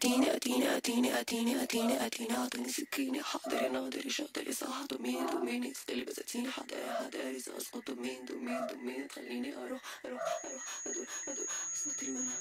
أعطيني سكينة، حاضر يا ناظر يا شاطر يا صح، ضميني استلي بساتيني، حداري سأسقط، ضمين خليني أروح أدور صوت المنى.